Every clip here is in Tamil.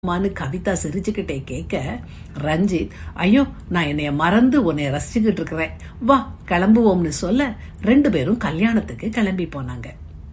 மான்னு கவிதா சிரிச்சுக்கிட்டே கேட்க, ரஞ்சித், ஐயோ நான் என்னைய மறந்து உன்னைய ரசிச்சுக்கிட்டு இருக்கிறேன், வா கிளம்புவோம்னு சொல்ல 2 பேரும் கல்யாணத்துக்கு கிளம்பி போனாங்க.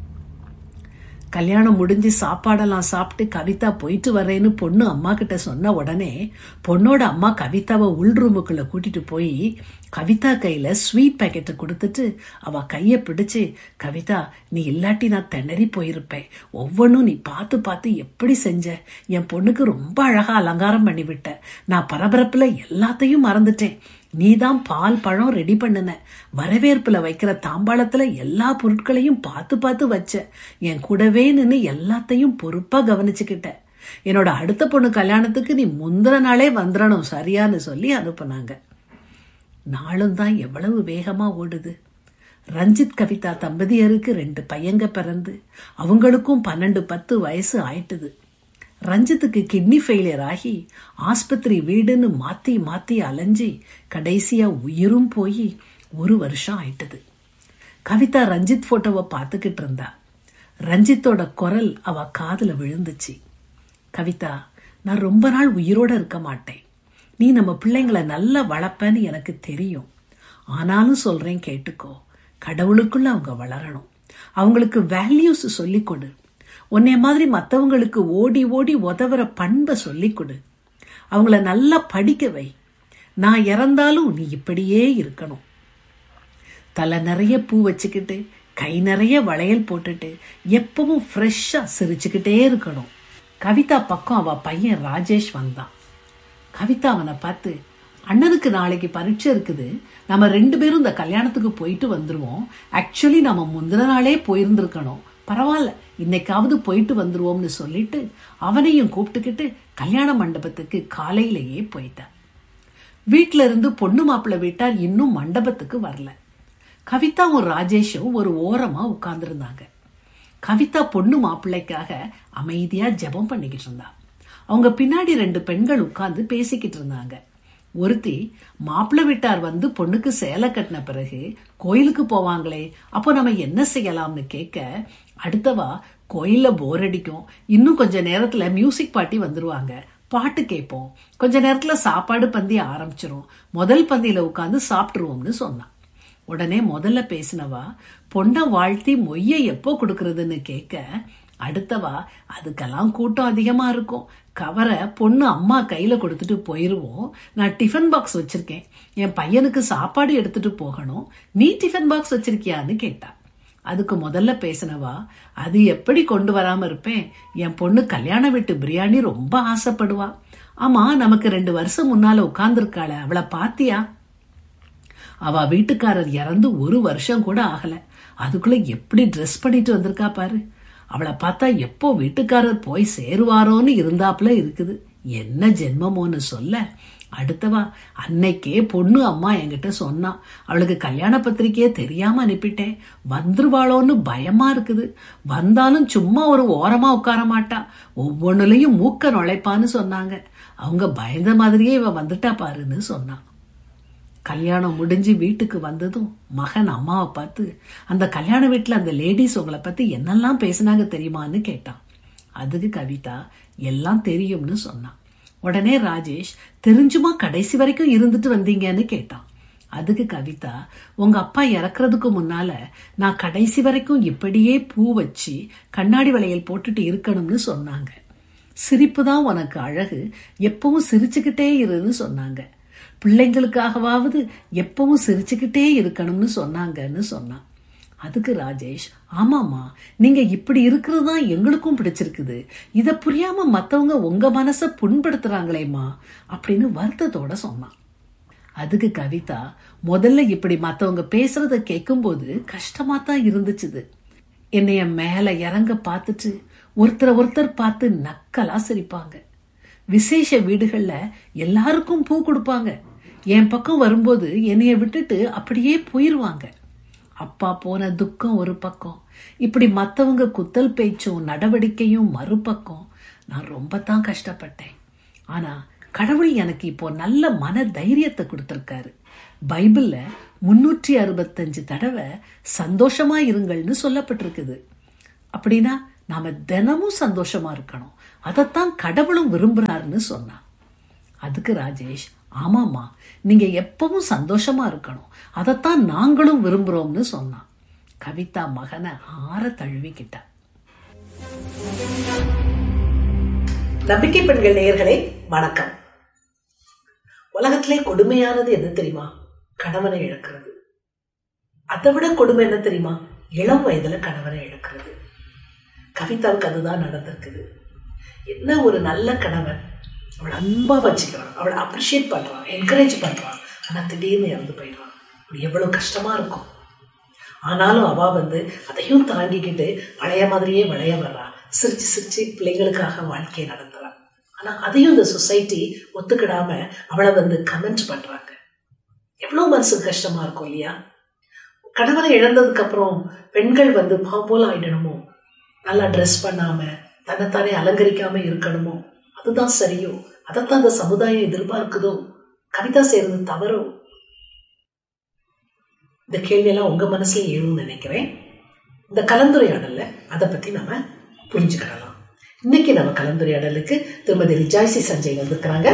கல்யாணம் முடிஞ்சு சாப்பாடெல்லாம் சாப்பிட்டு கவிதா போயிட்டு வரேன்னு பொண்ணு அம்மா கிட்ட சொன்ன உடனே பொண்ணோட அம்மா கவிதாவை உள் ரூமுக்குள்ள கூட்டிட்டு போய் கவிதா கையில ஸ்வீட் பேக்கெட்டை கொடுத்துட்டு அவ கைய பிடிச்சு, கவிதா நீ இல்லாட்டி நான் திணறி போயிருப்பேன், ஒவ்வொன்னும் நீ பார்த்து பார்த்து எப்படி செஞ்ச, என் பொண்ணுக்கு ரொம்ப அழகா அலங்காரம் பண்ணி விட்ட, நான் பரபரப்புல எல்லாத்தையும் மறந்துட்டேன், நீதான் பால் பழம் ரெடி பண்ணுன, வரவேற்புல வைக்கிற தாம்பாளத்துல எல்லா பொருட்களையும் பார்த்து பார்த்து வச்ச, என் கூடவே நின்று எல்லாத்தையும் பொறுப்பா கவனிச்சுக்கிட்ட, என்னோட அடுத்த பொண்ணு கல்யாணத்துக்கு நீ முந்தின நாளே வந்துடணும் சரியான்னு சொல்லி அனுப்புனாங்க. நாளும் தான் எவ்வளவு வேகமா ஓடுது. ரஞ்சித் கவிதா தம்பதியருக்கு 2 பையங்க பிறந்து அவங்களுக்கும் 12-10 வயசு ஆயிட்டுது. ரஞ்சித்துக்கு கிட்னி ஃபெயிலியர் ஆகி ஆஸ்பத்திரி வீடுன்னு மாத்தி மாத்தி அலைஞ்சி கடைசியா உயிரும் போய் 1 வருஷம் ஆயிட்டது. கவிதா ரஞ்சித் போட்டோவை பார்த்துக்கிட்டு இருந்தா. ரஞ்சித்தோட குரல் அவ காதுல விழுந்துச்சு. கவிதா, நான் ரொம்ப நாள் உயிரோட இருக்க மாட்டேன், நீ நம்ம பிள்ளைங்களை நல்லா வளர்ப்பன்னு எனக்கு தெரியும், ஆனாலும் சொல்றேன் கேட்டுக்கோ, கடவுளுக்குள்ள அவங்க வளரணும், அவங்களுக்கு வேல்யூஸ் சொல்லிக் கொடு, உன்னைய மாதிரி மற்றவங்களுக்கு ஓடி ஓடி உதவுற பண்பை சொல்லிக் கொடு, அவங்கள நல்லா படிக்க வை, நான் இறந்தாலும் நீ இப்படியே இருக்கணும், தலை நிறைய பூ வச்சுக்கிட்டு கை நிறைய வளையல் போட்டுட்டு எப்பவும் ஃப்ரெஷ்ஷா சிரிச்சுக்கிட்டே இருக்கணும். கவிதா பக்கம் அவ பையன் ராஜேஷ் வந்தான். கவிதா அவனை பார்த்து, அண்ணனுக்கு நாளைக்கு பரீட்சை இருக்குது, நம்ம 2 பேரும் இந்த கல்யாணத்துக்கு போயிட்டு வந்துருவோம், ஆக்சுவலி நம்ம முந்தின நாளே போயிருந்திருக்கணும், பரவாயில்ல இன்னைக்காவது போயிட்டு வந்துருவோம்னு சொல்லிட்டு அவனையும் கூப்பிட்டுக்கிட்டு கல்யாண மண்டபத்துக்கு காலையிலேயே போயிட்டான். வீட்டுல இருந்து பொண்ணு மாப்பிள்ளை வீட்டார் இன்னும் மண்டபத்துக்கு வரல. கவிதாவும் ராஜேஷும் ஒரு ஓரமா உட்கார்ந்துருந்தாங்க. கவிதா பொண்ணு மாப்பிள்ளைக்காக அமைதியா ஜெபம் பண்ணிக்கிட்டு இருந்தா. அவங்க பின்னாடி 2 பெண்கள் உட்கார்ந்து பேசிக்கிட்டு இருந்தாங்க. ஒருத்தி, மாப்பிள்ளை வீட்டார் வந்து பொண்ணுக்கு சேலை கட்டின பிறகு கோயிலுக்கு போவாங்களே, அப்போ நம்ம என்ன செய்யலாம்னு கேட்க, அடுத்தவா, கோயில்ல போர் அடிக்கும், இன்னும் கொஞ்ச நேரத்துல மியூசிக் பார்ட்டி வந்துருவாங்க, பாட்டு கேட்போம், கொஞ்ச நேரத்துல சாப்பாடு பந்தி ஆரம்பிச்சிரும், முதல் பந்தியில உட்கார்ந்து சாப்பிட்டுருவோம்னு சொன்னான். உடனே முதல்ல பேசினவா, பொண்ணை வாழ்த்தி மொய்ய எப்போ கொடுக்கறதுன்னு கேட்க, அடுத்தவா, அதுக்கெல்லாம் கூட்டம் அதிகமா இருக்கும், கவரை பொண்ணு அம்மா கையில கொடுத்துட்டு போயிருவோம், நான் டிஃபன் பாக்ஸ் வச்சிருக்கேன், என் பையனுக்கு சாப்பாடு எடுத்துட்டு போகணும், நீ டிஃபன் பாக்ஸ் வச்சிருக்கியான்னு கேட்டா. அதுக்கு முதல்ல பேசினவா, அது எப்படி கொண்டு வராம இருப்பேன், என் பொண்ணு கல்யாண வீட்டு பிரியாணி ரொம்ப ஆசைப்படுவா, ஆமா நமக்கு 2 வருஷம் முன்னால உட்கார்ந்துருக்காள, அவளை பாத்தியா, அவ வீட்டுக்காரர் இறந்து 1 வருஷம் கூட ஆகல, அதுக்குள்ள எப்படி ட்ரெஸ் பண்ணிட்டு வந்திருக்கா பாரு, அவளை பார்த்தா எப்போ வீட்டுக்காரர் போய் சேருவாரோன்னு இருந்தாப்புல இருக்குது, என்ன ஜென்மமோன்னு சொல்ல, அடுத்தவா, அன்னைக்கே பொண்ணு அம்மா என்கிட்ட சொன்னா, அவளுக்கு கல்யாண பத்திரிக்கையே தெரியாம அனுப்பிட்டேன், வந்துருவாளோன்னு பயமா இருக்குது, வந்தாலும் சும்மா ஒரு ஓரமா உட்கார மாட்டா, ஒவ்வொன்னுலயும் மூக்க நுழைப்பான்னு சொன்னாங்க, அவங்க பயந்த மாதிரியே இவ வந்துட்டா பாருன்னு சொன்னான். கல்யாணம் முடிஞ்சு வீட்டுக்கு வந்ததும் மகன் அம்மாவை பார்த்து, அந்த கல்யாண வீட்டுல அந்த லேடிஸ் உங்களை பத்தி என்னெல்லாம் பேசினாங்க தெரியுமான்னு கேட்டான். அதுக்கு கவிதா எல்லாம் தெரியும்னு சொன்னான். உடனே ராஜேஷ், தெரிஞ்சுமா கடைசி வரைக்கும் இருந்துட்டு வந்தீங்கன்னு கேட்டான். அதுக்கு கவிதா, உங்க அப்பா இறக்குறதுக்கு முன்னால நான் கடைசி வரைக்கும் இப்படியே பூ வச்சு கண்ணாடி வளையல் போட்டுட்டு இருக்கணும்னு சொன்னாங்க, சிரிப்பு தான் உனக்கு அழகு, எப்பவும் சிரிச்சுக்கிட்டே இருன்னு சொன்னாங்க, பிள்ளைங்களுக்காகவாவது எப்பவும் சிரிச்சுக்கிட்டே இருக்கணும்னு சொன்னாங்கன்னு சொன்னான். அதுக்கு ராஜேஷ், ஆமாமா நீங்க இப்படி இருக்கிறது தான் எங்களுக்கும் பிடிச்சிருக்குது, இத புரியாம மத்தவங்க உங்க மனச புண்படுத்துறாங்களேம்மா அப்படின்னு வருத்தத்தோட சொன்னான். அதுக்கு கவிதா, முதல்ல இப்படி மத்தவங்க பேசுறத கேட்கும் போது கஷ்டமா தான் இருந்துச்சுது, என்னைய மேல இறங்க பார்த்துட்டு ஒருத்தர் பார்த்து நக்கலா சிரிப்பாங்க, விசேஷ வீடுகள்ல எல்லாருக்கும் பூ கொடுப்பாங்க, என் பக்கம் வரும்போது என்னைய விட்டுட்டு அப்படியே போயிருவாங்க, அப்பா போன துக்கம் ஒரு பக்கம், இப்படி மத்தவங்க குத்தல் பேச்சும் நடவடிக்கையும் மறுபக்கம், நான் ரொம்ப தான் கஷ்டப்பட்டேன், ஆனா கடவுள் எனக்கு இப்போ நல்ல மன தைரியத்தை கொடுத்திருக்காரு, பைபிள்ல 365 தடவை சந்தோஷமா இருங்கள்னு சொல்லப்பட்டிருக்குது, அப்படின்னா நாம தினமும் சந்தோஷமா இருக்கணும், அதைத்தான் கடவுளும் விரும்புறாருன்னு சொன்னான். அதுக்கு ராஜேஷ், ஆமாமா, நீங்க எப்பவும் சந்தோஷமா இருக்கணும், அதைத்தான் நாங்களும் விரும்புறோம்னு சொன்னான். கவிதா மகனை ஆற தழுவிக்கிட்டா. நம்பிக்கை பெண்கள் நேயர்களே வணக்கம். உலகத்திலே கொடுமையானது என்ன தெரியுமா? கணவனை இழக்கிறது. அதை விட கொடுமை என்ன தெரியுமா? இளம் வயதுல கணவனை இழக்கிறது. கவிதாவுக்கு அதுதான் நடந்திருக்குது. என்ன ஒரு நல்ல கணவன், அவளை அன்பா வச்சுக்கிறான், அவளை அப்ரிஷியேட் பண்றான், என்கரேஜ் பண்றான். ஆனா திடீர்னு இறந்து போயிடுறான். எவ்வளவு கஷ்டமா இருக்கும். ஆனாலும் அவ அதையும் தாங்கிக்கிட்டு பழைய மாதிரியே விளைய வர்றா. சிரிச்சு சிரிச்சு பிள்ளைகளுக்காக வாழ்க்கையை நடத்துறான். ஆனா அதையும் இந்த சொசைட்டி ஒத்துக்கிடாம அவளை கமெண்ட் பண்றாங்க. எவ்வளவு மனசுக்கு கஷ்டமா இருக்கும் இல்லையா? கணவனை இழந்ததுக்கு அப்புறம் பெண்கள் பாம்போல ஆயிடணுமோ, நல்லா ட்ரெஸ் பண்ணாம தன்னைத்தானே அலங்கரிக்காம இருக்கணுமோ, அதுதான் சரியோ? அதைத்தான் அந்த சமுதாயம் எதிர்பார்க்குதோ? கவிதா செய்யறது தவறோ? இந்த கேள்வியெல்லாம் உங்க மனசுல எழுன்னு நினைக்கிறேன். இந்த கலந்துரையாடல்ல அதை பத்தி நம்ம புரிஞ்சுக்கிடலாம். இன்னைக்கு நம்ம கலந்துரையாடலுக்கு திருமதி ரிஜாய்சி சஞ்சய் வந்திருக்கிறாங்க.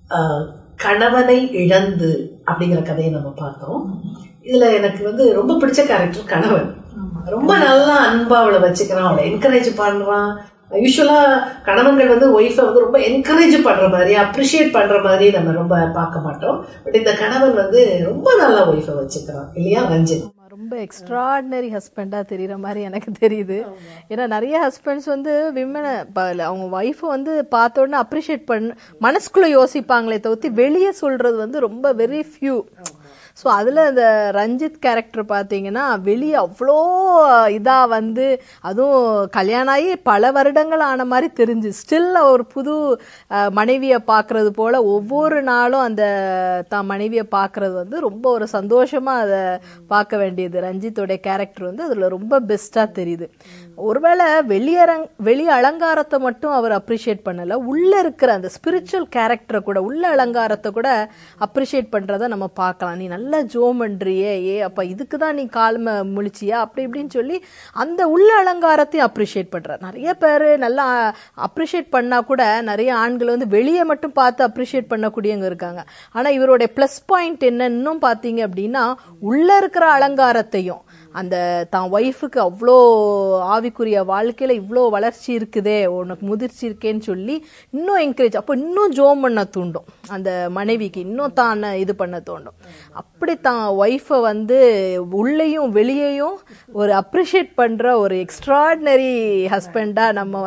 கணவனை இழந்து அப்படிங்கிற கதையை நம்ம பார்த்தோம். இதுல எனக்கு ரொம்ப பிடிச்ச கேரக்டர் கணவன். ரொம்ப நல்லா அன்பா அவளை வச்சுக்கிறான், அவளை என்கரேஜ் பண்றான். யூஸ்வலா கணவன்கள் ஒய்ஃபை ரொம்ப என்கரேஜ் பண்ற மாதிரி, அப்ரிஷியேட் பண்ற மாதிரி நம்ம ரொம்ப பார்க்க மாட்டோம். பட் இந்த கணவன் ரொம்ப நல்லா ஒய்ஃபை வச்சுக்கிறான் இல்லையா ரஞ்சித்? ரொம்ப எக்ஸ்ட்ராடினரி ஹஸ்பண்டா தெரியுற மாதிரி எனக்கு தெரியுது. ஏன்னா நிறைய ஹஸ்பண்ட்ஸ் விமனை அவங்க ஒய்ஃபை பார்த்த உடனே அப்ரிஷியேட் மனசுக்குள்ள யோசிப்பாங்களே தவிர்த்து வெளியே சொல்றது ரொம்ப வெரி ஃபியூ. ஸோ அதில் இந்த ரஞ்சித் கேரக்டர் பார்த்தீங்கன்னா வெளியே அவ்வளோ இதாக அதுவும் கல்யாணம் ஆகி பல வருடங்கள் ஆன மாதிரி தெரிஞ்சு ஸ்டில் ஒரு புது மனைவியை பார்க்கறது போல் ஒவ்வொரு நாளும் அந்த தான் மனைவியை பார்க்கறது ரொம்ப ஒரு சந்தோஷமாக அதை பார்க்க வேண்டியது. ரஞ்சித்தோடைய கேரக்டர் அதில் ரொம்ப பெஸ்ட்டாக தெரியுது. ஒருவேளை வெளி அலங்காரத்தை மட்டும் அவர் அப்ரிஷியேட் பண்ணலை, உள்ளே இருக்கிற அந்த ஸ்பிரிச்சுவல் கேரக்டரை கூட, உள்ள அலங்காரத்தை கூட அப்ரிஷியேட் பண்ணுறதை நம்ம பார்க்கலாம். நீ நல்லா ஜோம் பண்றியே, அப்ப இதுக்கு தான் நீ கால்மை முழிச்சியா அப்படி இப்படின்னு சொல்லி அந்த உள்ள அலங்காரத்தையும் அப்ரிஷியேட் பண்ற. நிறைய பேர் நல்லா அப்ரிஷியேட் பண்ணா கூட நிறைய ஆண்கள் வெளியே மட்டும் பார்த்து அப்ரிஷியேட் பண்ணக்கூடியவங்க இருக்காங்க. ஆனா இவருடைய பிளஸ் பாயிண்ட் என்ன இன்னும் பாத்தீங்க அப்படின்னா, உள்ள இருக்கிற அலங்காரத்தையும் அந்த தான் ஒய்ஃபுக்கு அவ்வளோ ஆவிக்குரிய வாழ்க்கையில இவ்வளோ வளர்ச்சி இருக்குதே, உனக்கு முதிர்ச்சி இருக்கேன்னு சொல்லி இன்னும் என்கரேஜ், அப்போ இன்னும் ஜோம் பண்ண தூண்டும் அந்த மனைவிக்கு, இன்னும் தான் இது பண்ண தோண்டும். அப்படி தான் ஒய்ஃபை உள்ளேயும் வெளியேயும் ஒரு அப்ரிஷியேட் பண்ற ஒரு எக்ஸ்ட்ராடினரி ஹஸ்பண்டா நம்ம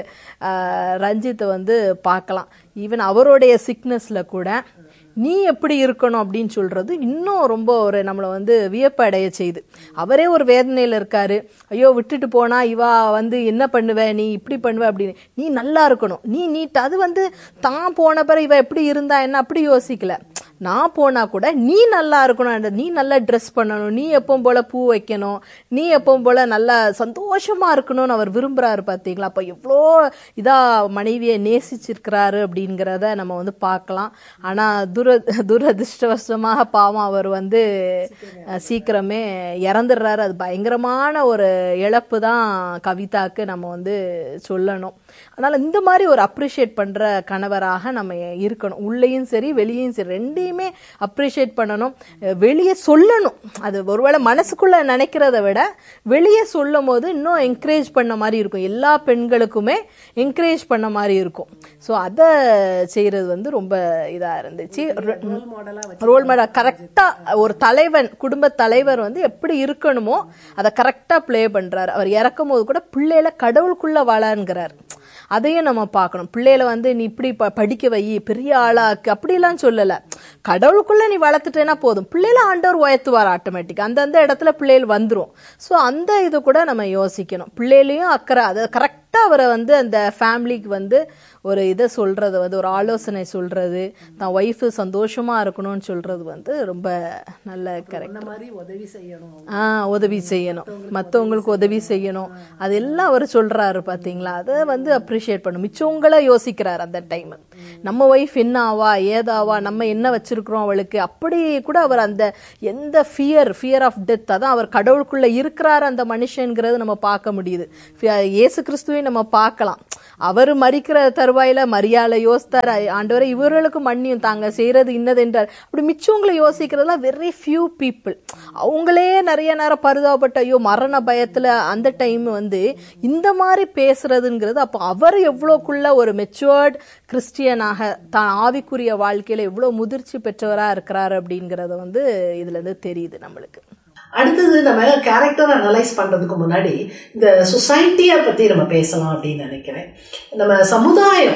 ரஞ்சித்தை பார்க்கலாம். ஈவன் அவருடைய சிக்னஸ்ல கூட நீ எப்படி இருக்கணும் அப்படின்னு சொல்றது இன்னும் ரொம்ப ஒரு நம்மளை வியப்பு அடைய செய்யுது. அவரே ஒரு வேதனையில இருக்காரு. ஐயோ விட்டுட்டு போனா இவா என்ன பண்ணுவ, நீ இப்படி பண்ணுவ அப்படின்னு. நீ நல்லா இருக்கணும், நீ நீட். அது தான் போன பிறகு இவ எப்படி இருந்தா என்ன அப்படி யோசிக்கல. நான் போனா கூட நீ நல்லா இருக்கணும், நீ நல்லா ட்ரெஸ் பண்ணணும், நீ எப்பவும் போல பூ வைக்கணும், நீ எப்பவும் போல நல்லா சந்தோஷமா இருக்கணும்னு அவர் விரும்புறாரு. பாத்தீங்களா? அப்ப எவ்வளோ இதா மனைவியை நேசிச்சிருக்கிறாரு அப்படிங்கிறத நம்ம பார்க்கலாம். ஆனா துரதிருஷ்டவசமாக பாவம் அவர் சீக்கிரமே இறந்துடுறாரு. அது பயங்கரமான ஒரு இழப்பு தான் கவிதாக்கு நம்ம சொல்லணும். அதனால இந்த மாதிரி ஒரு அப்ரிஷியேட் பண்ற கணவராக நம்ம இருக்கணும். உள்ளேயும் சரி வெளியேயும் சரி ரெண்டையுமே அப்ரிஷியேட் பண்ணணும். வெளியே சொல்லணும். அது ஒருவேளை மனசுக்குள்ள நினைக்கிறத விட வெளியே சொல்லும் போது இன்னும் என்கரேஜ் பண்ண மாதிரி இருக்கும். எல்லா பெண்களுக்குமே என்கரேஜ் பண்ண மாதிரி இருக்கும். ஸோ அதை செய்யறது ரொம்ப இதா இருந்துச்சு. ரோல் மாடல் கரெக்டா ஒரு தலைவன், குடும்ப தலைவர் எப்படி இருக்கணுமோ அதை கரெக்டா பிளே பண்றாரு. அவர் இறக்கும் போது கூட பிள்ளைகளை கடவுளுக்குள்ள வளர்ங்கிறார். அதையும் நம்ம பார்க்கணும். பிள்ளைகளை நீ இப்படி படிக்க வை, பெரிய ஆளாக்கு அப்படிலாம் சொல்லல. கடவுளுக்குள்ள நீ வளர்த்துட்டேன்னா போதும், பிள்ளைகளை ஆண்டவர் உயர்த்துவார் ஆட்டோமேட்டிக். அந்தந்த இடத்துல பிள்ளைகள் வந்துடும். ஸோ அந்த இது கூட நம்ம யோசிக்கணும். பிள்ளைகளையும் அக்கறை, அதை கரெக்டா அவரை அந்த ஃபேமிலிக்கு ஒரு இதை சொல்றது, ஒரு ஆலோசனை சொல்றது, தான் ஒய்ஃபு சந்தோஷமா இருக்கணும்னு சொல்றது ரொம்ப நல்ல கரெக்ட். உதவி செய்யணும், உதவி செய்யணும், மற்றவங்களுக்கு உதவி செய்யணும், அதெல்லாம் அவர் சொல்றாரு. பாத்தீங்களா? அதை அப்ரிஷியேட் பண்ணும். மிச்சவங்கள யோசிக்கிறார் அந்த டைம். நம்ம ஒய்ஃப் என்ன ஆவா ஏதாவா, நம்ம என்ன வச்சிருக்கிறோம் அவளுக்கு, அப்படி கூட அவர் அந்த எந்த ஃபியர் ஆஃப் டெத், அதான் அவர் கடவுளுக்குள்ள இருக்கிறார் அந்த மனுஷங்கிறது நம்ம பார்க்க முடியுது. இயேசு கிறிஸ்துவின் போய் நம்ம பார்க்கலாம். அவர் மரிக்கிற தருவாயில மரியாதை யோசித்தார், ஆண்டவரை இவர்களுக்கு மன்னியும் தாங்க செய்யறது இன்னது என்றார். அப்படி மிச்சவங்களை யோசிக்கிறதுலாம் வெரி ஃபியூ பீப்புள். அவங்களே நிறைய நேரம் பரிதாபப்பட்ட ஐயோ மரண பயத்துல அந்த டைம் இந்த மாதிரி பேசுறதுங்கிறது, அப்போ அவர் எவ்வளோக்குள்ள ஒரு மெச்சுவர்ட் கிறிஸ்டியனாக தான் ஆவிக்குரிய வாழ்க்கையில எவ்வளவு முதிர்ச்சி பெற்றவரா இருக்கிறாரு அப்படிங்கறத இதுல இருந்து தெரியுது நம்மளுக்கு. அடுத்தது நம்ம கேரக்டர் அனலைஸ் பண்றதுக்கு முன்னாடி இந்த சொசைட்டியை பத்தி நம்ம பேசலாம் அப்படின்னு நினைக்கிறேன். நம்ம சமுதாயம்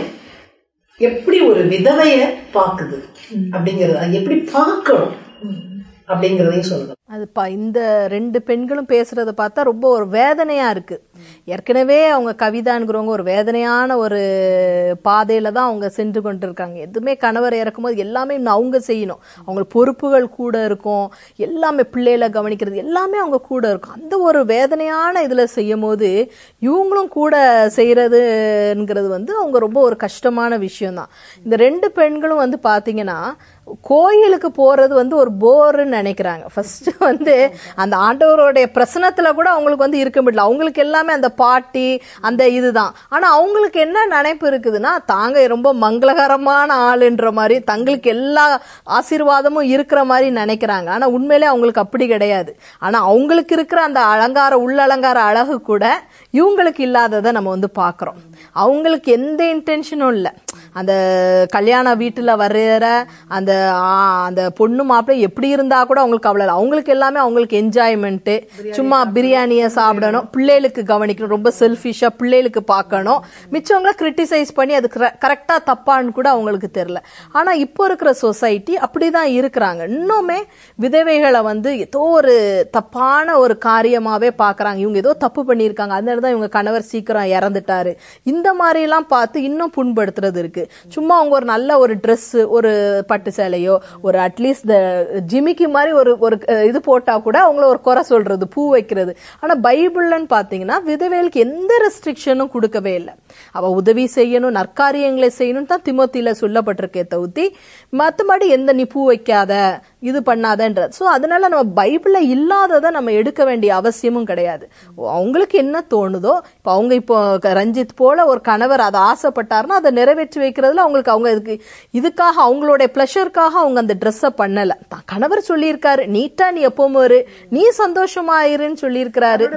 எப்படி ஒரு விதவைய பாக்குது அப்படிங்கறது, எப்படி பார்க்கணும் அப்படிங்கறதையும் சொல்லுங்க. அது இந்த 2 பெண்களும் பேசுறத பார்த்தா ரொம்ப ஒரு வேதனையா இருக்கு. ஏற்கனவே அவங்க கவிதான்கிறவங்க ஒரு வேதனையான ஒரு பாதையில தான் அவங்க சென்று கொண்டு இருக்காங்க. எதுவுமே கணவர் இறக்கும்போது எல்லாமே அவங்க செய்யணும், அவங்களுக்கு பொறுப்புகள் கூட இருக்கும், எல்லாமே பிள்ளைகளை கவனிக்கிறது எல்லாமே அவங்க கூட இருக்கும். அந்த ஒரு வேதனையான இதுல செய்யும் போது இவங்களும் கூட செய்யறதுங்கிறது அவங்க ரொம்ப ஒரு கஷ்டமான விஷயம் தான். இந்த 2 பெண்களும் பாத்தீங்கன்னா கோயிலுக்கு போறது ஒரு போர்ன்னு நினைக்கிறாங்க. ஃபர்ஸ்ட் அந்த ஆண்டவருடைய பிரசனத்துல கூட அவங்களுக்கு இருக்க முடியல. அவங்களுக்கு எல்லாமே அந்த பாட்டி அந்த இதுதான். ஆனா அவங்களுக்கு என்ன நினைப்பு இருக்குதுன்னா, தாங்க ரொம்ப மங்களகரமான ஆளுன்ற மாதிரி, தங்களுக்கு எல்லா ஆசீர்வாதமும் இருக்கிற மாதிரி நினைக்கிறாங்க. ஆனா உண்மையிலே அவங்களுக்கு அப்படி கிடையாது. ஆனா அவங்களுக்கு இருக்கிற அந்த அலங்கார உள்ளலங்கார அழகு கூட இவங்களுக்கு இல்லாததை நம்ம பாக்குறோம். அவங்களுக்கு எந்த இன்டென்ஷனும் இல்லை. அந்த கல்யாண வீட்டுல வர்ற அந்த அந்த பொண்ணு மாப்பிள்ளை எப்படி இருந்தா கூட அவங்களுக்கு அவ்வளவு, அவங்களுக்கு எல்லாமே அவங்களுக்கு என்ஜாய்மெண்ட், சும்மா பிரியாணிய சாப்பிடணும், பிள்ளைகளுக்கு கவனிக்கணும், ரொம்ப செல்ஃபிஷா பிள்ளைகளுக்கு பார்க்கணும், மிச்சவங்கள கிரிட்டிசைஸ் பண்ணி அது கரெக்டா தப்பான்னு கூட அவங்களுக்கு தெரியல. ஆனா இப்போ இருக்கிற சொசைட்டி அப்படிதான் இருக்கிறாங்க. இன்னுமே விதவைகளை ஏதோ ஒரு தப்பான ஒரு காரியமாவே பாக்குறாங்க. இவங்க ஏதோ தப்பு பண்ணிருக்காங்க, அதனாலதான் இவங்க கணவர் சீக்கிரம் இறந்துட்டாரு, இந்த மாதிரி எல்லாம் பார்த்து இன்னும் புண்படுத்துறது இருக்கு. சும்மா அவங்க ஒரு நல்ல ஒரு ட்ரெஸ், ஒரு பட்டு சேலையோ, ஒரு அட்லீஸ்ட் ஜிமிக்கி மாதிரி ஒரு இது போட்டா கூட அவங்கள ஒரு குறை சொல்றது, பூ வைக்கிறது. ஆனா பைபிள்னு பாத்தீங்கன்னா விதவைகளுக்கு எந்த ரெஸ்ட்ரிக்ஷனும் கொடுக்கவே இல்லை. அவ உதவி செய்யணும், நற்காரியங்களை செய்யணும் தான் திமோத்தியில சொல்லப்பட்டிருக்கே தவிர்த்து மத்தபடி எந்த நீ பூ வைக்காத இது பண்ணாதன்றது. சோ அதனால நம்ம பைபிள்ல இல்லாததை நம்ம எடுக்க வேண்டிய அவசியமும் கிடையாது. அவங்களுக்கு என்ன தோணுதோ, இப்ப அவங்க இப்போ ரஞ்சித் போல ஒரு கணவர் அதை ஆசைப்பட்டாருன்னா அதை நிறைவேற்றி வைக்கிறதுல அவங்களுக்கு அவங்க இதுக்காக அவங்களுடைய பிளஷருக்காக அவங்க அந்த ட்ரெஸ்ஸை பண்ணல. கணவர் சொல்லியிருக்காரு, நீட்டா நீ எப்பவும் ஒரு நீ சந்தோஷமா இருன்னு சொல்லியிருக்கிறாரு.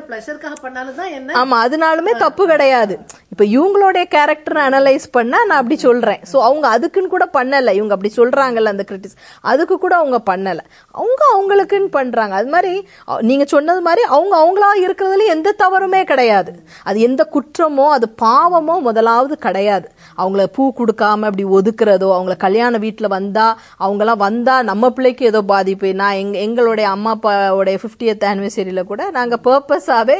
ஆமா, அதனாலுமே தப்பு கிடையாது. இப்ப இவங்களுடைய கேரக்டர் அனலைஸ் பண்ணா நான் அப்படி சொல்றேன். சோ அவங்க அதுக்குன்னு கூட பண்ணல, இவங்க அப்படி சொல்றாங்கல்ல அந்த கிரிட்டிஸ், அதுக்கு கூட அவங்க பண்ணல, அவங்க அவங்களுக்குன்னு பண்றாங்க. அது மாதிரி நீங்க சொன்னது மாதிரி அவங்க அவங்களா இருக்கிறதுல எந்த தவறுமே கிடையாது. அது எந்த குற்றமோ அது பாவமோ முதலாவது கிடையாது. அவங்கள பூ கொடுக்காம அப்படி ஒதுக்குறதோ, அவங்கள கல்யாண வீட்டுல அவங்கெல்லாம் வந்தா நம்ம பிள்ளைக்கு ஏதோ பாதிப்பு. நான் எங்களுடைய அம்மா அப்பாவோடைய 50th ஆனிவர்சரியில கூட நாங்க பர்பஸாவே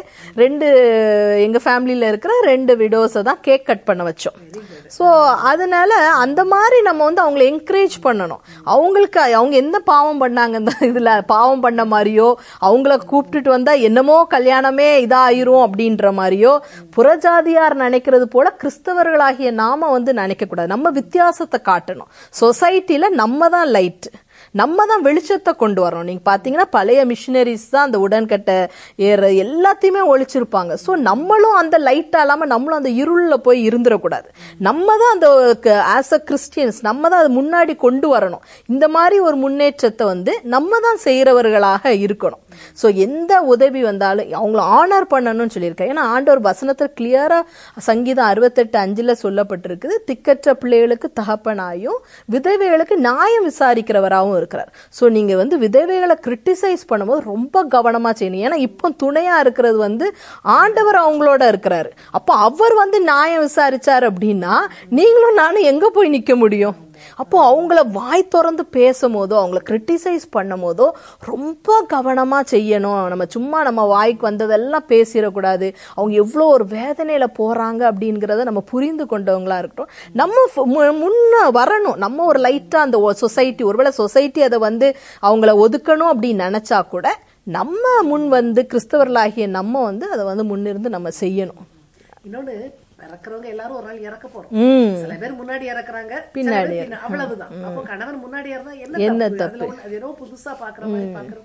எங்க ஃபேமிலியில இருக்கிற 2 விடோஸை தான் கேக் கட் பண்ண வச்சோம். சோ அதனால அந்த மாதிரி நம்ம அவங்களை என்கரேஜ் பண்ணணும். அவங்களுக்கு அவங்க எந்த பாவம் பண்ணாங்க, இதுல பாவம் பண்ண மாதிரியோ, அவங்கள கூப்பிட்டுட்டு வந்தா என்னமோ கல்யாணமே இதாயிரும் அப்படின்ற மாதிரியோ புறஜாதியார் நினைக்கிறது போல கிறிஸ்தவர்களாகிய நாம நினைக்க கூடாது. நம்ம வித்தியாசத்தை காட்டணும். சொசைட்டில நம்ம தான் லைட், நம்ம தான் வெளிச்சத்தை கொண்டு வரணும். நீங்க பாத்தீங்கன்னா பழைய மிஷினரிஸ் தான் அந்த உடன்கட்டை ஏற எல்லாத்தையுமே ஒழிச்சிருப்பாங்க. சோ நம்மளும் அந்த லைட்டா இல்லாம நம்மளும் அந்த இருள்ல போய் இருந்துடக்கூடாது. நம்ம தான் அந்த ஆஸ் அ கிறிஸ்டியன்ஸ் நம்ம தான் அது முன்னாடி கொண்டு வரணும். இந்த மாதிரி ஒரு முன்னேற்றத்தை நம்ம தான் செய்யறவர்களாக இருக்கணும். சோ எந்த உதவி வந்தாலும் அவங்கள ஆனர் பண்ணணும்னு சொல்லியிருக்கேன். ஏன்னா ஆண்டவர் வசனத்தை கிளியரா சங்கீதம் 68:5 சொல்லப்பட்டிருக்குது, திக்கற்ற பிள்ளைகளுக்கு தகப்பனாயும் விதவைகளுக்கு நியாயம் விசாரிக்கிறவராகவும் இருக்கிறார். சோ நீங்க விதவைகளை கிரிட்டிசைஸ் பண்ணும்போது ரொம்ப கவனமா செய்யணும். ஏன்னா இப்போ துணையா இருக்கிறது ஆண்டவர் அவங்களோட இருக்கிறாரு. அப்போ அவர் நியாயம் விசாரிச்சாரு அப்படின்னா நீங்களும் நானும் எங்க போய் நிக்க முடியும்? அப்போ அவங்கள வாய் திறந்து பேசும் போதோ, அவங்கள கிரிட்டிசைஸ் பண்ணும் போதோ ரொம்ப கவனமா செய்யணும். நம்ம சும்மா நம்ம வாய்க்கு வந்ததெல்லாம் பேசிடக்கூடாது. அவங்க எவ்வளோ ஒரு வேதனையில போறாங்க அப்படிங்கிறத நம்ம புரிந்து கொண்டவங்களா இருக்கட்டும். நம்ம முன்ன வரணும். நம்ம ஒரு லைட்டா அந்த சொசைட்டி, ஒருவேளை சொசைட்டி அதை அவங்கள ஒதுக்கணும் அப்படின்னு நினைச்சா கூட நம்ம முன் கிறிஸ்தவர்களாகிய நம்ம அதை முன்னிருந்து நம்ம செய்யணும். இன்னொன்னு, இறக்குறவங்க எல்லாரும் ஒரு நாள் இறக்க போறோம். சில பேர் முன்னாடி இறக்குறாங்க, பின்னாடி, அவ்வளவுதான். அப்போ கணவன் முன்னாடி இருந்தா என்ன தப்பு? அது ஏதோ புதுசா பாக்குற மாதிரி பாக்குறது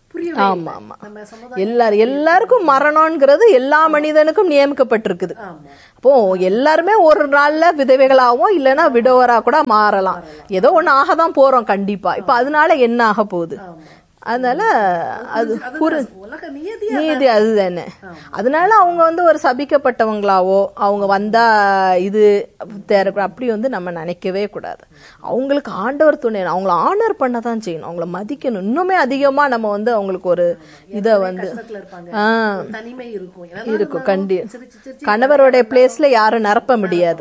ஆமா ஆமா எல்லாருக்கும் மரணம்ங்கிறது எல்லா மனிதனுக்கும் நியமிக்கப்பட்டிருக்குது. அப்போ எல்லாருமே ஒரு நாள்ல விதவைகளாவும் இல்லைன்னா விடோவரா கூட மாறலாம். ஏதோ ஒண்ணு ஆகதான் போறோம் கண்டிப்பா. இப்ப அதனால என்ன ஆக போகுது? அதனால அது நீதி அதுதானே. அதனால அவங்க ஒரு சபிக்கப்பட்டவங்களாவோ அவங்க வந்தா இது அப்படி நம்ம நினைக்கவே கூடாது. அவங்களுக்கு ஆண்டவர் துணை, அவங்கள ஆனர் பண்ணதான் செய்யணும், அவங்கள மதிக்கணும். இன்னுமே அதிகமா நம்ம அவங்களுக்கு ஒரு இத இருக்கும். கணவருடைய பிளேஸ்ல யாரும் நிரப்ப முடியாது.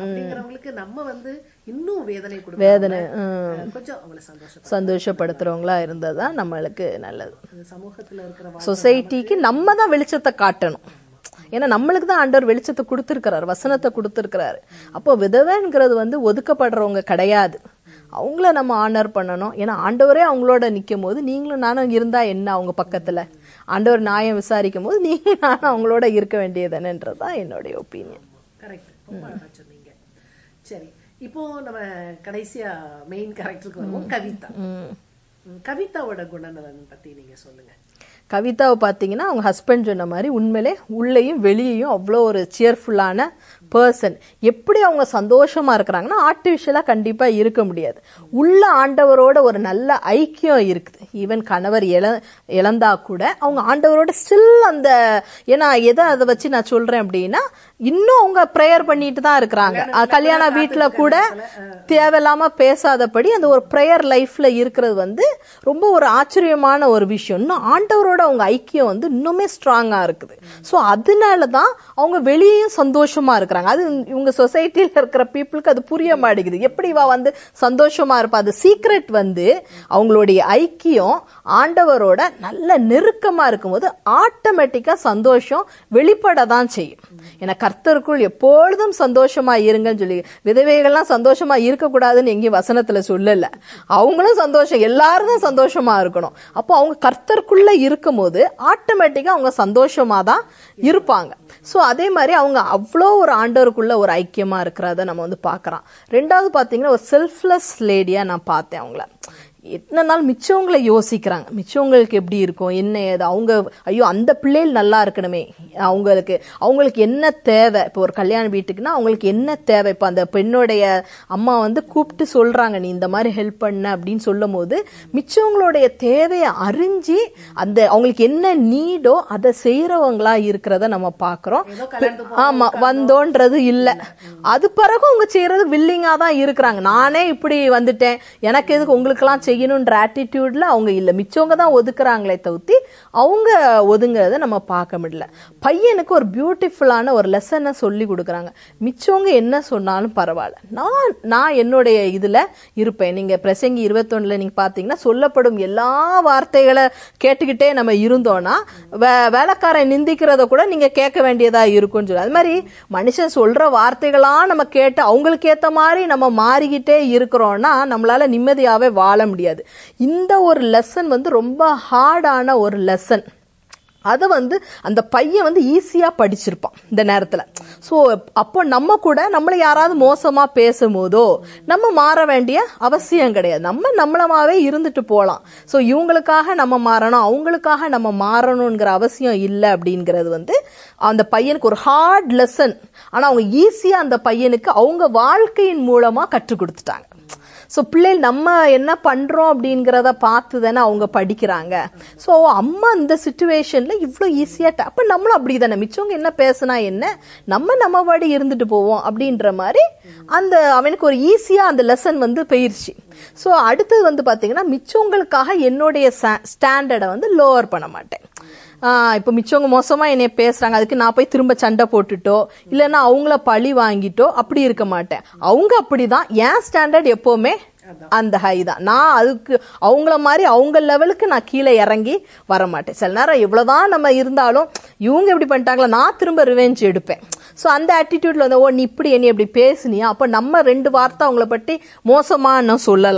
இன்னும் வேதனை கொஞ்சம் சந்தோஷப்படுத்துறவங்களா இருந்ததுதான் நம்மளுக்கு நல்லது. சமூகத்துல இருக்கிற சொசைட்டிக்கு நம்ம தான் வெளிச்சத்தை காட்டணும். ஏன்னா நம்மளுக்கு தான் ஆண்டவர் வெளிச்சத்தை கொடுத்திருக்கிறாரு, வசனத்தை கொடுத்திருக்கிறாரு. அப்போ விதவைங்கிறது ஒதுக்கப்படுறவங்க கிடையாது. அவங்கள நம்ம ஆனர் பண்ணணும். ஏன்னா ஆண்டவரே அவங்களோட நிக்கும் போது நீங்களும் நானும் இருந்தா என்ன, அவங்க பக்கத்துல ஆண்டவர் நியாயம் விசாரிக்கும் போது நீங்களும் நானும் அவங்களோட இருக்க வேண்டியதுன்றதுதான் என்னுடைய ஒப்பீனியன். கரெக்ட், ரொம்ப அழகா சொன்னீங்க. சரி, இப்போ நம்ம கடைசியா மெயின் கேரக்டருக்கு வருவோம், கவிதா. கவிதாவோட குணநலன் பத்தி நீங்க சொல்லுங்க. கவிதாவை பார்த்தீங்கன்னா அவங்க ஹஸ்பண்ட் சொன்ன மாதிரி உண்மையிலே உள்ளேயும் வெளியேயும் அவ்வளோ ஒரு சியர்ஃபுல்லான பர்சன். எப்படி அவங்க சந்தோஷமா இருக்கிறாங்கன்னா ஆர்டிஃபிஷியலா கண்டிப்பா இருக்க முடியாது. உள்ள ஆண்டவரோட ஒரு நல்ல ஐக்கியம் இருக்குது. ஈவன் கணவர் இழந்தா கூட அவங்க ஆண்டவரோட ஸ்டில் அந்த, ஏன்னா எதை அதை வச்சு நான் சொல்றேன் அப்படின்னா, இன்னும் அவங்க ப்ரேயர் பண்ணிட்டு தான் இருக்கிறாங்க. கல்யாண வீட்டுல கூட தேவையில்லாம பேசாதபடி அந்த ஒரு ப்ரேயர் லைஃப்ல இருக்கிறது ரொம்ப ஒரு ஆச்சரியமான ஒரு விஷயம். இன்னும் ஆண்டவரோட அவங்க ஐக்கியம் இன்னுமே ஸ்ட்ராங்கா இருக்குது. சோ அதனாலதான் அவங்க வெளியேயும் சந்தோஷமா இருக்கிறாங்க. அது இவங்க சொசைட்டில இருக்கிற பீப்புளுக்கு அது புரிய மாட்டேங்குது. எப்படி இவ சந்தோஷமா இருப்பா? அது சீக்ரெட் அவங்களுடைய ஐக்கியம் ஆண்டவரோட நல்ல நெருக்கமா இருக்கும்போது ஆட்டோமேட்டிக்கா சந்தோஷம் வெளிப்படதான் செய்யும். ஏன்னா கர்த்தருக்குள் எப்பொழுதும் சந்தோஷமா இருங்கன்னு சொல்லி, விதவைகள்லாம் சந்தோஷமா இருக்கக்கூடாதுன்னு எங்கேயும் வசனத்துல சொல்லல. அவங்களும் சந்தோஷம், எல்லாரும் தான் சந்தோஷமா இருக்கணும். அப்போ அவங்க கர்த்தருக்குள்ள இருக்கும் போது ஆட்டோமேட்டிக்கா அவங்க சந்தோஷமா தான் இருப்பாங்க. சோ அதே மாதிரி அவங்க அவ்வளோ ஒரு ஆண்டவருக்குள்ள ஒரு ஐக்கியமா இருக்கிறத நம்ம பாக்குறோம். ரெண்டாவது பாத்தீங்கன்னா ஒரு செல்ஃப்லெஸ் லேடியா நான் பார்த்தேன் அவங்கள. எத்தனை நாள் மிச்சவங்களை யோசிக்கிறாங்க, மிச்சவங்களுக்கு எப்படி இருக்கும் என்ன ஏது, அவங்க ஐயோ அந்த பிள்ளைகள் நல்லா இருக்கணுமே, அவங்களுக்கு என்ன தேவை. இப்போ ஒரு கல்யாண வீட்டுக்குன்னா அவங்களுக்கு என்ன தேவை. இப்போ அந்த பெண்ணுடைய அம்மா கூப்பிட்டு சொல்றாங்க நீ இந்த மாதிரி ஹெல்ப் பண்ண அப்படின்னு சொல்லும் போது மிச்சவங்களுடைய தேவையை அறிஞ்சு அந்த அவங்களுக்கு என்ன நீடோ அதை செய்யறவங்களா இருக்கிறத நம்ம பாக்குறோம். ஆமா, வந்தோன்றது இல்ல. அது பிறகு அவங்க செய்யறது வில்லிங்கா தான் இருக்கிறாங்க. நானே இப்படி வந்துட்டேன், எனக்கு எதுக்கு உங்களுக்கு எல்லாம் செய்யணும்ன்ற ஆட்டிடியூட்ல அவங்க இல்ல. மிச்சவங்க தான் ஒதுக்குறாங்களே தவிர்த்து அவங்க ஒதுங்கிறத நம்ம பார்க்க முடியல. பையனுக்கு ஒரு பியூட்டிஃபுல்லான ஒரு லெசனை சொல்லி கொடுக்குறாங்க. மிச்சவங்க என்ன சொன்னாலும் பரவாயில்ல, நான் என்னுடைய இதுல இருப்பேன். நீங்க பிரசங்கி 21 நீங்க பாத்தீங்கன்னா சொல்லப்படும் எல்லா வார்த்தைகளை கேட்டுக்கிட்டே நம்ம இருந்தோம்னா வேலைக்காரன் நிந்திக்கிறத கூட நீங்க கேட்க வேண்டியதா இருக்கும்னு சொல்லி, அது மாதிரி மனுஷன் சொல்ற வார்த்தைகளா நம்ம கேட்டு அவங்களுக்கு ஏத்த மாதிரி நம்ம மாறிக்கிட்டே இருக்கிறோம்னா நம்மளால நிம்மதியாவே வாழ முடியாது. இந்த ஒரு லெசன் ரொம்ப ஹார்டான ஒரு லெசன். அதை அந்த பையன் ஈஸியா படிச்சிருப்பான் இந்த நேரத்துல. சோ அப்போ நம்ம கூட நம்மள யாராவது மோசமா பேசும்போதோ நம்ம மாற வேண்டிய அவசியம் கிடையாது. நம்ம நம்மளமாவே இருந்துட்டு போலாம். சோ இவங்களுக்காக நம்ம மாறணும், அவங்களுக்காக நம்ம மாறணும்ங்கிற அவசியம் இல்லை அப்படிங்கிறது அந்த பையனுக்கு ஒரு ஹார்ட் லெசன். ஆனா அவங்க ஈஸியா அந்த பையனுக்கு அவங்க வாழ்க்கையின் மூலமா கற்றுக் கொடுத்துட்டாங்க. சோ பிள்ளைகள் நம்ம என்ன பண்றோம் அப்படிங்கறத பார்த்து தானே அவங்க படிக்கிறாங்க. சோ அம்மா இந்த சிச்சுவேஷன்ல இவ்வளவு ஈஸியா, அப்ப நம்மளும் அப்படிதானே, மிச்சவங்க என்ன பேசினா என்ன, நம்ம வாடி இருந்துட்டு போவோம் அப்படின்ற மாதிரி அந்த அவனுக்கு ஒரு ஈஸியா அந்த லெசன் போயிருச்சு. சோ அடுத்தது பாத்தீங்கன்னா மிச்சவங்களுக்காக என்னுடைய ஸ்டாண்டர்டை லோவர் பண்ண மாட்டேன். இப்ப மிச்சவங்க மோசமா என்னைய பேசுறாங்க, அதுக்கு நான் போய் திரும்ப சண்டை போட்டுட்டோ இல்லைன்னா அவங்கள பழி வாங்கிட்டோ அப்படி இருக்க மாட்டேன். அவங்க அப்படிதான், என் ஸ்டாண்டர்ட் எப்பவுமே அந்த ஹை தான். நான் அதுக்கு அவங்கள மாதிரி அவங்க லெவலுக்கு நான் கீழே இறங்கி வர மாட்டேன். சில நேரம் எவ்வளவுதான் நம்ம இருந்தாலும் இவங்க எப்படி பண்ணிட்டாங்களா நான் திரும்ப ரிவெஞ்ச் எடுப்பேன். சோ அந்த ஆட்டிடியூட்ல ஓ நீ இப்படி என்ன எப்படி பேசுனியா, அப்ப நம்ம 2 வார்த்தை அவங்கள பற்றி மோசமா நான் சொல்லலாம்.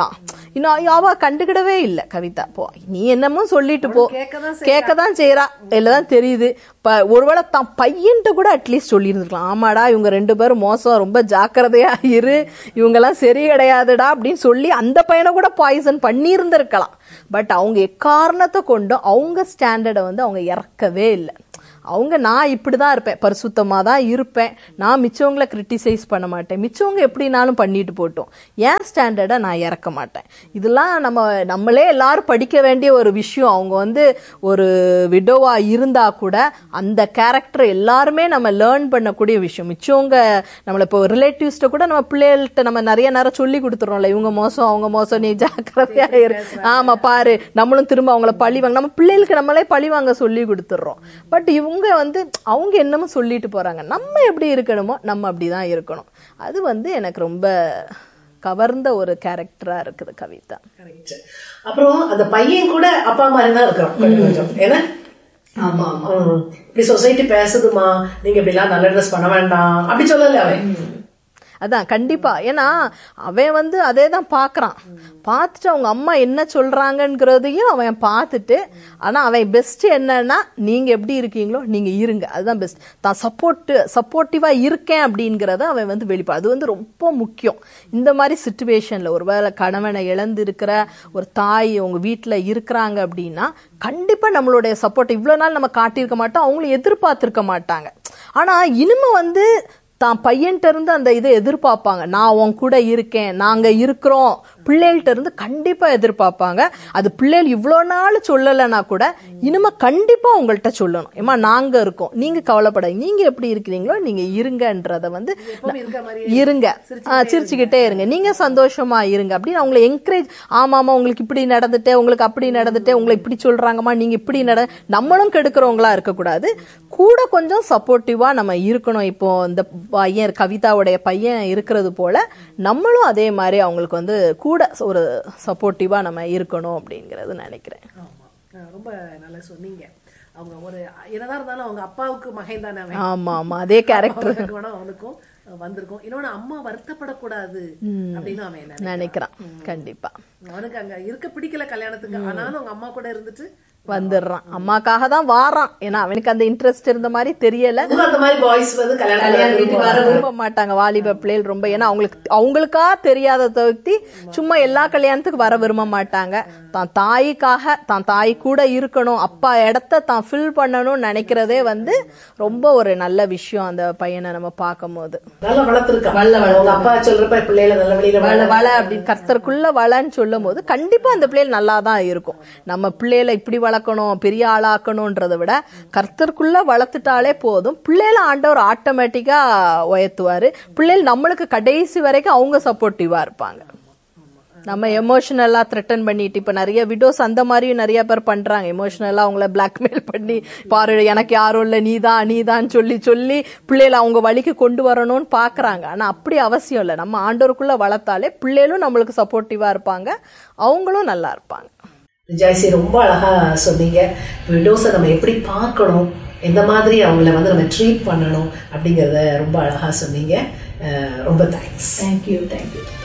இன்னும் அவ கண்டுக்கிடவே இல்லை கவிதா. போ நீ என்னமோ சொல்லிட்டு போ, கேட்கதான் செய்யறா, இல்லதான் தெரியுது. ஒருவேளை தான் பையன்ட்ட கூட அட்லீஸ்ட் சொல்லி இருந்திருக்கலாம், ஆமாடா இவங்க 2 பேரும் மோசம், ரொம்ப ஜாக்கிரதையா இரு, இவங்கெல்லாம் சரி கிடையாதுடா அப்படின்னு சொல்லி அந்த பையனை கூட பாய்சன் பண்ணி இருந்திருக்கலாம். பட் அவங்க எக்காரணத்தை கொண்டு அவங்க ஸ்டாண்டர்டை வந்து அவங்க இறக்கவே இல்லை. அவங்க நான் இப்படிதான் இருப்பேன், பரிசுத்தமா தான் இருப்பேன், நான் மிச்சவங்களை கிரிட்டிசைஸ் பண்ண மாட்டேன், மிச்சவங்க எப்படினாலும் பண்ணிட்டு போட்டோம், என் ஸ்டாண்டர்டை நான் இறக்க மாட்டேன். இதெல்லாம் நம்மளே எல்லாரும் படிக்க வேண்டிய ஒரு விஷயம். அவங்க வந்து ஒரு விடோவா இருந்தா கூட அந்த கேரக்டர் எல்லாருமே நம்ம லேர்ன் பண்ணக்கூடிய விஷயம். மிச்சவங்க நம்மள இப்போ ரிலேட்டிவ்ஸ்ட கூட நம்ம பிள்ளைகள்கிட்ட நம்ம நிறைய நேரம் சொல்லி கொடுத்துறோம்ல, இவங்க மோசம் அவங்க மோசம், நீ ஜாக்கிரதையா இரு, ஆமா பாரு, நம்மளும் திரும்ப அவங்கள பழி வாங்க, நம்ம பிள்ளைகளுக்கு நம்மளே பழி வாங்க சொல்லி கொடுத்துடுறோம். பட் இவங்க வந்து அவங்க என்னமோ சொல்லிட்டு போறாங்க, நம்ம எப்படி இருக்கணுமோ நம்ம அப்படிதான் இருக்கணும். அது வந்து எனக்கு ரொம்ப கவர்ந்த ஒரு கேரக்டரா இருக்குது கவிதா. அப்புறம் அந்த பையன் கூட அப்பா மாதிரி தான் இருக்கிறோம். ஏன்னா ஆமா இப்படி சொசைட்டி பேசுதுமா, நீங்க இப்படி எல்லாம் நல்ல ட்ரெஸ் பண்ண வேண்டாம் அப்படி சொல்லல அவன். அதான் கண்டிப்பா. ஏன்னா அவன் வந்து அதே தான் பாக்குறான், பார்த்துட்டு அவங்க அம்மா என்ன சொல்றாங்கங்கிறதையும் அவன் பார்த்துட்டு, ஆனா அவன் பெஸ்ட் என்னன்னா நீங்க எப்படி இருக்கீங்களோ நீங்க இருங்க, அதுதான் பெஸ்ட். தான் சப்போர்ட்டிவா இருக்கேன் அப்படிங்கறத அவன் வந்து வெளிப்பா, அது வந்து ரொம்ப முக்கியம். இந்த மாதிரி சிச்சுவேஷன்ல ஒருவேளை கணவனை இழந்து இருக்கிற ஒரு தாய் உங்க வீட்டுல இருக்கிறாங்க அப்படின்னா கண்டிப்பா நம்மளுடைய சப்போர்ட் இவ்வளவு நாள் நம்ம காட்டியிருக்க மாட்டோம், அவங்களும் எதிர்பார்த்திருக்க மாட்டாங்க. ஆனா இனிமே வந்து தான் பையன்கிட்ட இருந்து அந்த இதை எதிர்பார்ப்பாங்க, நான் உன் கூட இருக்கேன், நாங்க இருக்கிறோம், பிள்ளைகள்கிட்ட இருந்து கண்டிப்பா எதிர்பார்ப்பாங்க. அது பிள்ளைகள் இவ்வளோ நாள் சொல்லலைன்னா கூட இனிமே கண்டிப்பா உங்கள்கிட்ட சொல்லணும், ஏமா நாங்க இருக்கோம், நீங்க கவலைப்படாது, நீங்க எப்படி இருக்கிறீங்களோ நீங்க இருங்கன்றத வந்து இருங்க, சிரிச்சுக்கிட்டே இருங்க, நீங்க சந்தோஷமா இருங்க அப்படின்னு அவங்களை என்கரேஜ். ஆமாமா உங்களுக்கு இப்படி நடந்துட்டே, உங்களுக்கு அப்படி நடந்துட்டே, உங்களை இப்படி சொல்றாங்கம்மா, நீங்க இப்படி நம்மளும் கெடுக்கிறவங்களா இருக்கக்கூடாது, கூட கொஞ்சம் சப்போர்ட்டிவா நம்ம இருக்கணும். இப்போ இந்த பையன் கவிதாவுடைய பையன் இருக்கிறது போல நம்மளும் அதே மாதிரி அவங்களுக்கு வந்து கூட ஒரு சப்போர்ட்டிவா நம்ம இருக்கணும் அப்படிங்கறது நினைக்கிறேன். ரொம்ப நல்லா சொன்னீங்க. அவங்க ஒரு என்னதான் இருந்தாலும் அவங்க அப்பாவுக்கு மகன் தானே. ஆமா ஆமா அதே கேரக்டர் அவனுக்கும் வந்திருக்கும். இன்னொன்னு அம்மா வருத்தப்படக்கூடாது அப்படின்னு அவன் நினைக்கிறான். கண்டிப்பா அவனுக்கு அங்க இருக்க பிடிக்கல கல்யாணத்துக்கு, ஆனாலும் அவங்க அம்மா கூட இருந்துட்டு வந்துடுறான், அம்மாக்காக தான் வாரான். ஏன்னா அவனுக்கு அந்த இன்ட்ரெஸ்ட் இருந்த மாதிரி தெரியல. அந்த மாதிரி பாய்ஸ் வந்து கல்யாணம் வர விரும்ப மாட்டாங்க வாலிப பிள்ளைகள் ரொம்ப. ஏன்னா அவங்களுக்கா தெரியாத தவிர்த்தி சும்மா எல்லா கல்யாணத்துக்கு வர விரும்ப மாட்டாங்க. தான் தாய்க்காக தான் தாய் கூட இருக்கணும், அப்பா இடத்த தான் ஃபில் பண்ணணும்னு நினைக்கிறதே வந்து ரொம்ப ஒரு நல்ல விஷயம். அந்த பையனை நம்ம பார்க்கும் போது நல்லா வளர்த்துருக்கான். அப்பா சொல்றப்ப பிள்ளைகளை நல்ல வெளியில வள அப்படின்னு கர்த்தருக்குள்ள வளன்னு சொல்லும் போது கண்டிப்பா அந்த பிள்ளைகள் நல்லா தான் இருக்கும். நம்ம பிள்ளைகளை இப்படி வளர்க்கணும், பெரிய ஆளாக்கணும்ன்றதை விட கர்த்தருக்குள்ள வளர்த்துட்டாலே போதும், பிள்ளைகளை ஆண்டவர் ஆட்டோமேட்டிக்கா உயர்த்துவாரு. பிள்ளைகள் நம்மளுக்கு கடைசி வரைக்கும் அவங்க சப்போர்ட்டிவா இருப்பாங்க. நம்ம எமோஷனலா த்ரெட்டன் பண்ணிட்டு, இப்ப நிறைய விடோஸ் அந்த மாதிரியும் நிறைய பேர் பண்றாங்க. எமோஷனலா அவங்கள பிளாக்மெயில் பண்ணி, பாரு எனக்கு யாரும் இல்ல, நீதான் சொல்லி பிள்ளைகளை அவங்க வழிக்கு கொண்டு வரணும்னு பாக்குறாங்க. ஆனா அப்படி அவசியம் இல்லை. நம்ம ஆண்டோருக்குள்ள வளர்த்தாலே பிள்ளைகளும் நம்மளுக்கு சப்போர்ட்டிவா இருப்பாங்க, அவங்களும் நல்லா இருப்பாங்க. ஜெயசி ரொம்ப அழகா சொன்னீங்க. விடோஸை நம்ம எப்படி பார்க்கணும், எந்த மாதிரி அவங்கள வந்து நம்ம ட்ரீட் பண்ணணும் அப்படிங்கறத ரொம்ப அழகா சொன்னீங்க. ரொம்ப தேங்க்ஸ். தேங்க்யூ.